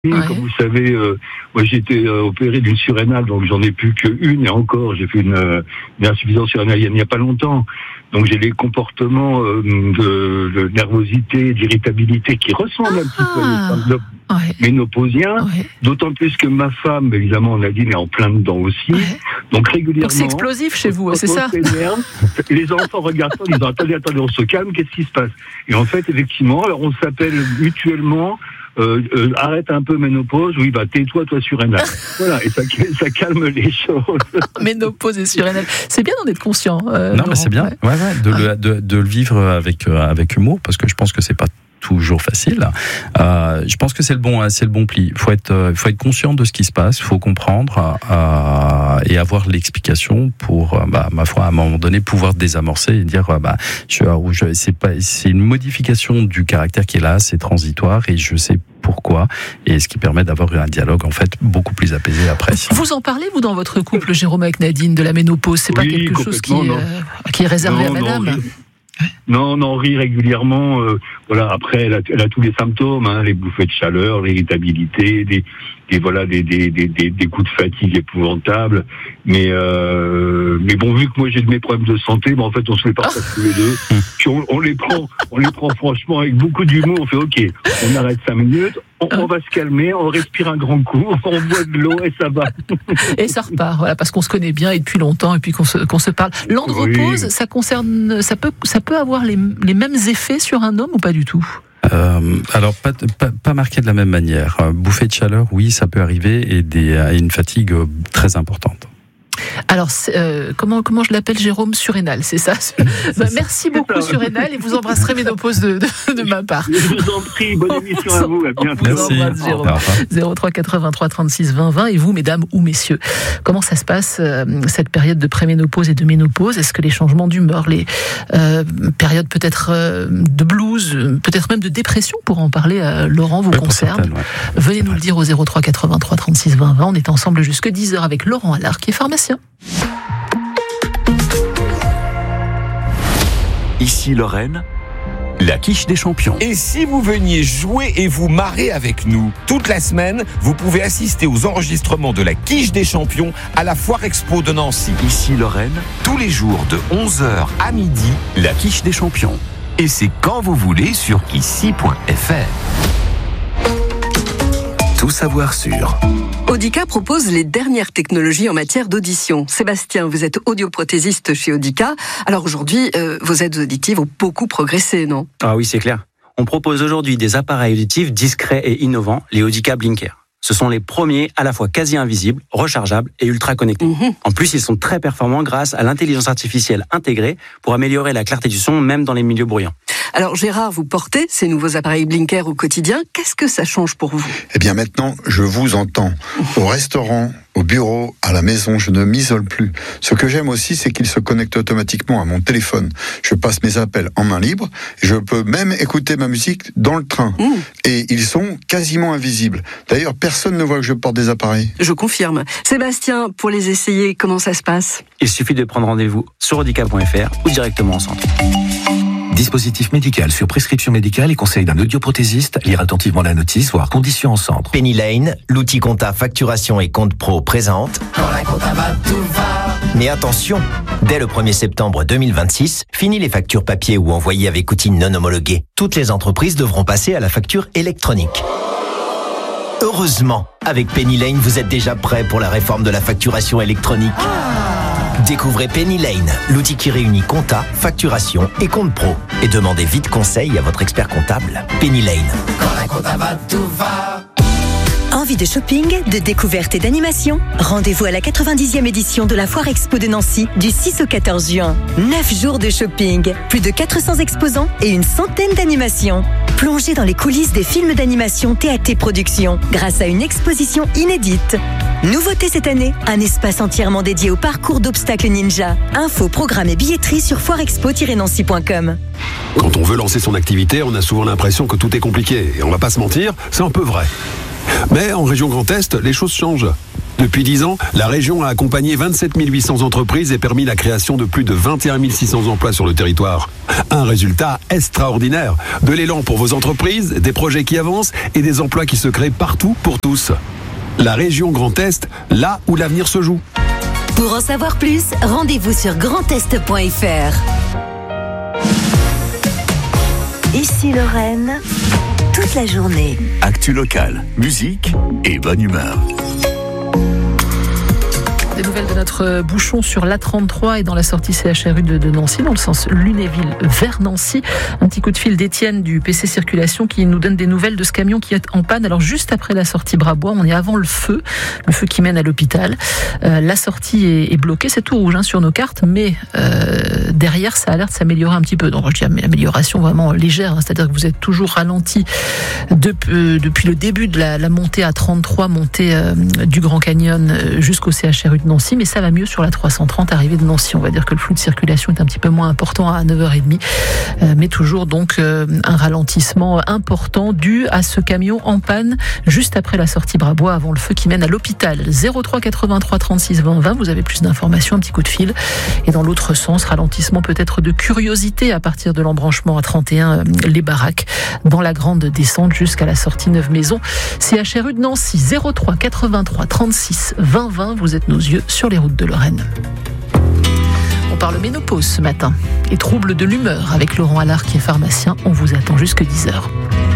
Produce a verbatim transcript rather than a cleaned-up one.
Ouais. Comme vous savez, euh, moi j'ai été euh, opéré d'une surrénale, donc j'en ai plus qu'une, et encore, j'ai fait une, euh, une insuffisance surrénale il n'y a pas longtemps. Donc j'ai des comportements euh, de, de nervosité, d'irritabilité qui ressemblent ah, un petit peu à des symptômes ouais. ménopausiens, ouais. d'autant plus que ma femme, évidemment, Nadine, est en plein dedans aussi. Ouais. Donc régulièrement... Donc c'est explosif chez vous, c'est ça? Les enfants regardent ça, ils disent « Attendez, attendez, on se calme, qu'est-ce qui se passe ?» Et en fait, effectivement, alors on s'appelle mutuellement... Euh, euh, arrête un peu ménopause, oui, bah tais-toi, toi, surrénal. Voilà, et ça, ça calme les choses. Ménopause et surrénal. C'est bien d'en être conscient. Euh, non, Laurent. Mais c'est bien ouais. Ouais, ouais, de, ouais. Le, de, de le vivre avec, euh, avec humour, parce que je pense que c'est pas toujours facile. Euh, je pense que c'est le bon, c'est le bon pli. Il faut être, euh, faut être conscient de ce qui se passe, il faut comprendre euh, et avoir l'explication pour, euh, bah, ma foi, à un moment donné, pouvoir désamorcer et dire, euh, bah, je, je, c'est pas, c'est une modification du caractère qui est là, c'est transitoire et je sais pourquoi, et ce qui permet d'avoir un dialogue en fait beaucoup plus apaisé après. Vous en parlez, vous, dans votre couple, Jérôme, avec Nadine, de la ménopause? C'est oui, pas quelque chose qui, euh, qui est réservé non, à madame non, Non, non, on rit régulièrement. Euh, voilà, après, elle a, elle a tous les symptômes, hein, les bouffées de chaleur, l'irritabilité, des, des voilà, des, des, des, des, des coups de fatigue épouvantables. Mais, euh, mais bon, vu que moi j'ai de mes problèmes de santé, ben en fait, on se les partage tous les deux. Puis on, on les prend, on les prend franchement avec beaucoup d'humour. On fait OK, on arrête cinq minutes. On, on va se calmer, on respire un grand coup, on boit de l'eau et ça va. Et ça repart, voilà, parce qu'on se connaît bien et depuis longtemps et puis qu'on se, qu'on se parle. L'andropause, oui. ça concerne, ça peut, ça peut avoir les, les mêmes effets sur un homme ou pas du tout? Euh, alors pas, pas, pas marqué de la même manière. Bouffée de chaleur, oui, ça peut arriver, et, des, et une fatigue très importante. Alors, euh, comment, comment je l'appelle, Jérôme? Surrénal, c'est ça? Bah, merci beaucoup, Surrénal, et vous embrasserez ménopause de, de, de ma part. Je vous en prie, bonne émission à vous. À bientôt. Merci. Embrasse, Jérôme. zéro trois quatre-vingt-trois trente-six vingt vingt. Et vous, mesdames ou messieurs, comment ça se passe, euh, cette période de préménopause et de ménopause? Est-ce que les changements d'humeur, les euh, périodes peut-être euh, de blues, peut-être même de dépression, pour en parler, euh, Laurent, vous oui, concerne? Ouais. Venez nous le dire au zéro trois quatre-vingt-trois trente-six vingt vingt. On est ensemble jusque dix heures avec Laurent Allard, qui est pharmacien. Ici Lorraine, la quiche des champions. Et si vous veniez jouer et vous marrer avec nous toute la semaine, vous pouvez assister aux enregistrements de la quiche des champions à la Foire Expo de Nancy. Ici Lorraine, tous les jours de onze heures à midi, la quiche des champions. Et c'est quand vous voulez sur ici point f r. Tout savoir sur... Audica propose les dernières technologies en matière d'audition. Sébastien, vous êtes audioprothésiste chez Audica. Alors aujourd'hui, euh, vos aides auditives ont beaucoup progressé, non? Ah oui, c'est clair. On propose aujourd'hui des appareils auditifs discrets et innovants, les Audica Blinker. Ce sont les premiers à la fois quasi invisibles, rechargeables et ultra connectés. Mmh. En plus, ils sont très performants grâce à l'intelligence artificielle intégrée pour améliorer la clarté du son, même dans les milieux bruyants. Alors Gérard, vous portez ces nouveaux appareils Blinker au quotidien. Qu'est-ce que ça change pour vous? Eh bien maintenant, je vous entends. Au restaurant, au bureau, à la maison, je ne m'isole plus. Ce que j'aime aussi, c'est qu'ils se connectent automatiquement à mon téléphone. Je passe mes appels en main libre. Je peux même écouter ma musique dans le train. Mmh. Et ils sont quasiment invisibles. D'ailleurs, personne ne voit que je porte des appareils. Je confirme. Sébastien, pour les essayer, comment ça se passe? Il suffit de prendre rendez-vous sur audica point f r ou directement en centre. Dispositif médical sur prescription médicale et conseil d'un audioprothésiste. Lire attentivement la notice, voire conditions en centre. Penny Lane, l'outil compta facturation et compte pro présente. Quand la compta va, tout va. Mais attention, dès le premier septembre deux mille vingt-six, fini les factures papier ou envoyées avec outils non homologués. Toutes les entreprises devront passer à la facture électronique. Heureusement, avec Penny Lane, vous êtes déjà prêt pour la réforme de la facturation électronique. Découvrez Penny Lane, l'outil qui réunit compta, facturation et compte pro. Et demandez vite conseil à votre expert comptable. Penny Lane. Quand la compta va, tout va. Envie de shopping, de découverte et d'animation? Rendez-vous à la quatre-vingt-dixième édition de la Foire Expo de Nancy du six au quatorze juin. neuf jours de shopping, plus de quatre cents exposants et une centaine d'animations. Plongez dans les coulisses des films d'animation T A T Productions grâce à une exposition inédite. Nouveauté cette année, un espace entièrement dédié au parcours d'obstacles ninja. Infos, programmes et billetterie sur foire expo tiret nancy point com. Quand on veut lancer son activité, on a souvent l'impression que tout est compliqué. Et on va pas se mentir, c'est un peu vrai. Mais en région Grand Est, les choses changent. Depuis dix ans, la région a accompagné vingt-sept mille huit cents entreprises et permis la création de plus de vingt et un mille six cents emplois sur le territoire. Un résultat extraordinaire. De l'élan pour vos entreprises, des projets qui avancent et des emplois qui se créent partout pour tous. La région Grand Est, là où l'avenir se joue. Pour en savoir plus, rendez-vous sur grand est point f r. Ici Lorraine, toute la journée. Actu locale, musique et bonne humeur. Des nouvelles de notre bouchon sur l'A trente-trois et dans la sortie C H R U de, de Nancy, dans le sens Lunéville vers Nancy. Un petit coup de fil d'Étienne du P C Circulation qui nous donne des nouvelles de ce camion qui est en panne. Alors juste après la sortie Brabois, on est avant le feu, le feu qui mène à l'hôpital. Euh, la sortie est, est bloquée, c'est tout rouge hein, sur nos cartes, mais euh, derrière ça a l'air de s'améliorer un petit peu. Donc je dis amélioration vraiment légère, hein, c'est-à-dire que vous êtes toujours ralenti depuis, euh, depuis le début de la, la montée à trente-trois, montée euh, du Grand Canyon euh, jusqu'au C H R U de Nancy, mais ça va mieux sur la trois cent trente arrivée de Nancy. On va dire que le flux de circulation est un petit peu moins important à neuf heures trente, euh, mais toujours donc euh, un ralentissement important dû à ce camion en panne juste après la sortie Brabois avant le feu qui mène à l'hôpital. zéro trois quatre-vingt-trois trente-six vingt vingt, vous avez plus d'informations, un petit coup de fil. Et dans l'autre sens, ralentissement peut-être de curiosité à partir de l'embranchement à trente et un, euh, les baraques, dans la grande descente jusqu'à la sortie Neuve-Maisons. C H R U de Nancy, zéro trois quatre-vingt-trois trente-six vingt vingt, vous êtes nos yeux sur les routes de Lorraine. On parle ménopause ce matin et troubles de l'humeur avec Laurent Allard qui est pharmacien. On vous attend jusque dix heures.